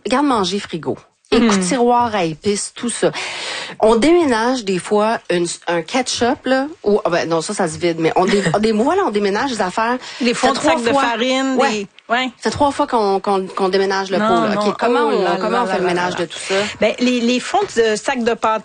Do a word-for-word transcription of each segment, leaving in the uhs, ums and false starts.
garde-manger, frigo. Écoute, mmh. tiroir à épices, tout ça. On déménage des fois une, un ketchup, là, ou, oh ben, non, ça, ça se vide, mais on, dé, des mois, là, on déménage des affaires. Des fonds de sac de farine, ouais. des, ouais. C'est trois fois qu'on, qu'on, qu'on déménage le non, pot, là. Non. Okay, comment oh, on, là, comment là, on fait là, le là, ménage là. de tout ça? Ben, les, les fonds de sac de pâte.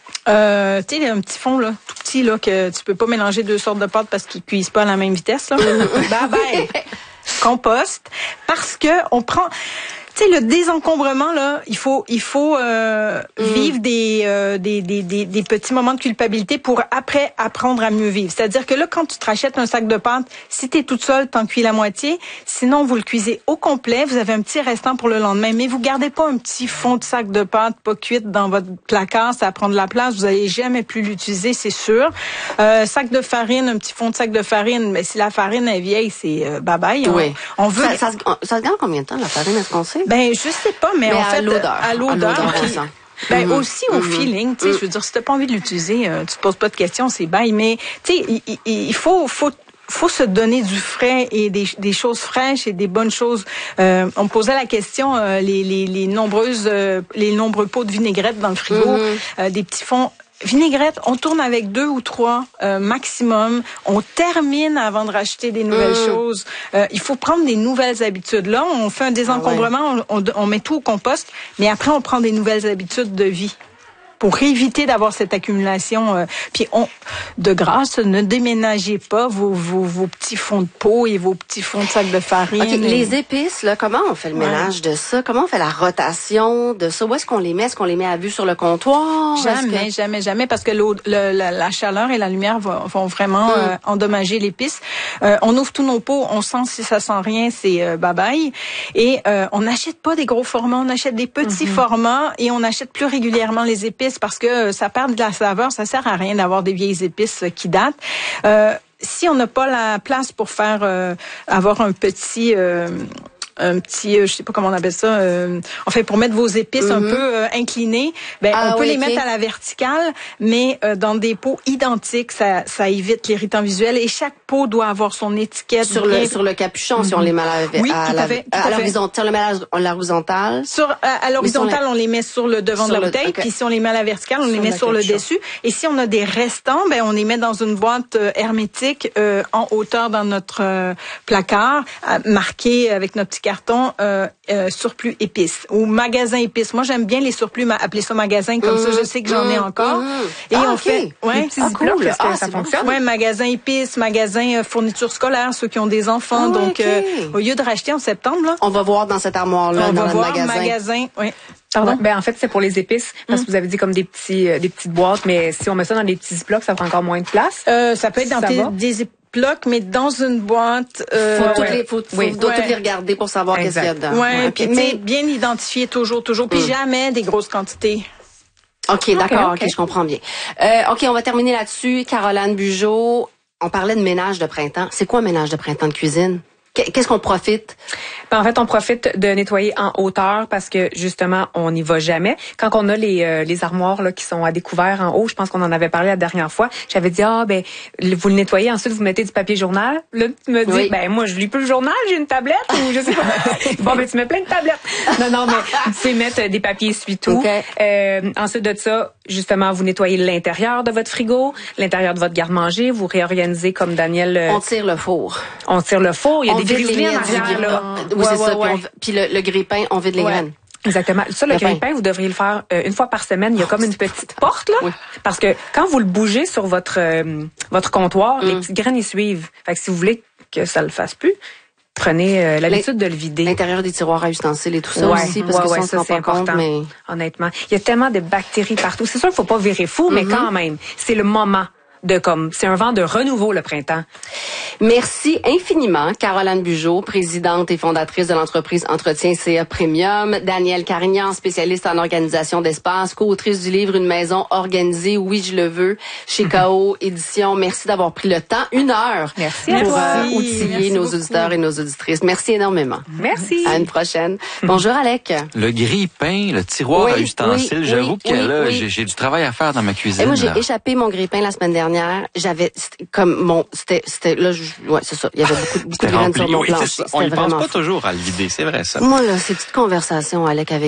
Euh, tu sais, un petit fond, là, tout petit, là, que tu peux pas mélanger deux sortes de pâtes parce qu'ils cuisent pas à la même vitesse, là. Bye bye. Compost. Parce que on prend, tu sais, le désencombrement, là, il faut, il faut euh, mm. vivre des, euh, des, des, des, des petits moments de culpabilité pour après apprendre à mieux vivre. C'est-à-dire que là, quand tu te rachètes un sac de pâte, si t'es toute seule, t'en cuis la moitié. Sinon, vous le cuisez au complet. Vous avez un petit restant pour le lendemain. Mais vous gardez pas un petit fond de sac de pâte pas cuite dans votre placard. Ça va prendre de la place. Vous allez jamais plus l'utiliser, c'est sûr. Euh, sac de farine, un petit fond de sac de farine. Mais si la farine est vieille, c'est euh, bye bye. Oui. On, on veut. Ça, ça, ça, ça se garde combien de temps, la farine, est-ce qu'on sait? Ben, je sais pas, mais, mais en à fait, l'odeur. à l'odeur. À l'odeur puis, ben, mm-hmm. aussi au mm-hmm. feeling, tu sais, mm-hmm. je veux dire, si t'as pas envie de l'utiliser, euh, tu te poses pas de questions, c'est bye. Mais, tu sais, il, il, il faut, faut, faut se donner du frais et des, des choses fraîches et des bonnes choses. Euh, on me posait la question, euh, les, les, les nombreuses, euh, les nombreux pots de vinaigrette dans le frigo, mm-hmm. euh, des petits fonds. Vinaigrette, on tourne avec deux ou trois euh, maximum. On termine avant de racheter des nouvelles mmh. choses. Euh, il faut prendre des nouvelles habitudes. Là, on fait un désencombrement, ah ouais. on, on, on met tout au compost, mais après, on prend des nouvelles habitudes de vie pour éviter d'avoir cette accumulation. Euh, puis on, de grâce, ne déménagez pas vos, vos, vos petits fonds de pot et vos petits fonds de sac de farine. Okay, les épices, là, comment on fait le ménage ouais. de ça? Comment on fait la rotation de ça? Où est-ce qu'on les met? Est-ce qu'on les met à vue sur le comptoir? Jamais, que... jamais, jamais, parce que l'eau, le, la, la chaleur et la lumière vont, vont vraiment mm. euh, endommager l'épice. Euh, on ouvre tous nos pots, on sent si ça sent rien, c'est euh, bye-bye. Et euh, on n'achète pas des gros formats, on achète des petits mm-hmm. formats et on achète plus régulièrement les épices parce que ça perd de la saveur, ça sert à rien d'avoir des vieilles épices qui datent. Euh, si on n'a pas la place pour faire euh, avoir un petit euh, un petit, euh, je sais pas comment on appelle ça, euh, en fait pour mettre vos épices mm-hmm. un peu euh, inclinées, ben ah, on peut oui, les okay. mettre à la verticale, mais euh, dans des pots identiques, ça, ça évite l'irritant visuel et chaque pot doit avoir son étiquette sur bien... le sur le capuchon mm-hmm. si on les met à la oui, à, tout la, à, fait, tout à, à l'horizontale, le met à l'horizontale. Sur à, à l'horizontale, on les met sur le devant sur de la le, bouteille, okay. puis si on les met à la verticale, on sur les met sur capuchon. Le dessus. Et si on a des restants, ben on les met dans une boîte euh, hermétique euh, en hauteur dans notre euh, placard, euh, marqué avec notre petit carton. Euh, Euh, surplus épices ou magasin épices. Moi, j'aime bien les surplus, ma, appeler ça magasin, comme mmh, ça, je sais que j'en mmh, ai encore. Mmh. Et ah, on okay. fait, ouais, petits ah, cool. Est-ce que ah, ça fonctionne? Bon, ouais, magasin épices, magasin euh, fourniture scolaire, ceux qui ont des enfants. Ah, donc, okay. euh, au lieu de racheter en septembre, là, on va voir dans cette armoire-là, on dans va le voir magasin. magasin. Oui. Pardon? Ouais, ben en fait c'est pour les épices parce mmh. que vous avez dit comme des petits euh, des petites boîtes, mais si on met ça dans des petits ziplocs, ça prend encore moins de place. Euh, ça peut être dans tes, des blocs, mais dans une boîte. Euh, faut ouais. toutes les, faut, faut, oui. faut ouais. toutes les regarder pour savoir qu'est-ce qu'il y a dedans. Ouais, ouais. puis mais bien identifier toujours, toujours, puis mmh. jamais des grosses quantités. OK, d'accord, okay, OK, okay. je comprends bien. Euh, OK, on va terminer là-dessus. Caroline Bugeaud, on parlait de ménage de printemps. C'est quoi un ménage de printemps de cuisine? Qu'est-ce qu'on profite? Ben, en fait, on profite de nettoyer en hauteur parce que justement, on n'y va jamais. Quand on a les euh, les armoires là qui sont à découvert en haut, je pense qu'on en avait parlé la dernière fois. J'avais dit ah ben vous le nettoyez, ensuite vous mettez du papier journal. Là tu me dis oui. ben moi je lis plus le journal, j'ai une tablette ou je sais pas. Bon ben tu mets plein de tablettes. Non non mais tu sais mettre des papiers essuie-tout. Okay. Euh, ensuite de ça, justement vous nettoyez l'intérieur de votre frigo, l'intérieur de votre garde-manger, vous réorganisez comme Daniel. Euh, on tire le four. On tire le four. Il y a on des griselis en arrière là. Oui, c'est ouais, ça. Ouais, puis, on, puis le, le grille-pain, on vide les ouais. graines. Exactement. Ça, le, le grille-pain, vous devriez le faire euh, une fois par semaine. Il y a comme une petite porte, là. Oui. Parce que quand vous le bougez sur votre euh, votre comptoir, mm. les petites graines y suivent. Fait que si vous voulez que ça le fasse plus, prenez euh, l'habitude de le vider. L'intérieur des tiroirs à ustensiles et tout ça ouais. aussi, parce ouais, que ouais, ça, ça, on se rend pas compte, mais... Honnêtement. Il y a tellement de bactéries partout. C'est sûr qu'il faut pas virer fou, mm-hmm. mais quand même, c'est le moment. De comme c'est un vent de renouveau le printemps. Merci infiniment Caroline Bugeaud, présidente et fondatrice de l'entreprise Entretien C A Premium, Danielle Carignan, spécialiste en organisation d'espace, co-autrice du livre Une maison organisée, oui je le veux, chez K O Éditions. Merci d'avoir pris le temps, une heure, Merci pour à euh, outiller Merci nos beaucoup. Auditeurs et nos auditrices. Merci énormément. Merci. À une prochaine. Bonjour Alec. Le grille-pain, le tiroir oui, à ustensiles, oui, j'avoue oui, que là oui. j'ai, j'ai du travail à faire dans ma cuisine. Et moi j'ai là. échappé mon grille-pain la semaine dernière. J'avais comme mon c'était c'était là je, ouais c'est ça il y avait beaucoup beaucoup de graines sur mon oui, plancher. On ne pense pas fou. toujours à le vider, c'est vrai ça. Moi là ces petites conversations Alec avec